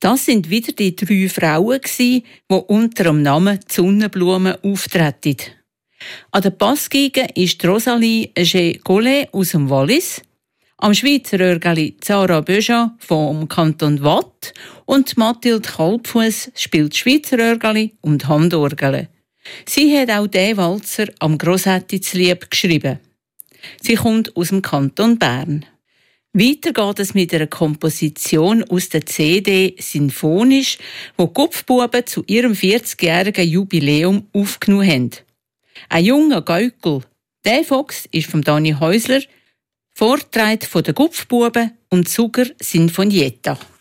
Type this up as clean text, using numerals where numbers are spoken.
Das sind wieder die 3 Frauen, die unter dem Namen die Sonnenblumen auftreten. An der Bassgeige ist Rosalie G-Gollet aus dem Wallis, am Schweizer Örgeli Zara Böja vom Kanton Watt und Mathilde Kalbfuss spielt Schweizer Örgeli und Handorgel. Sie hat auch den Walzer am Grosshätti-Lieb geschrieben. Sie kommt aus dem Kanton Bern. Weiter geht es mit einer Komposition aus der CD «Sinfonisch», die Kopfbuben zu ihrem 40-jährigen Jubiläum aufgenommen haben. Ein junger Gaukel, der Fox, ist von Dani Häusler, vorgetragen von den Kopfbuben und Zuger Sinfonietta.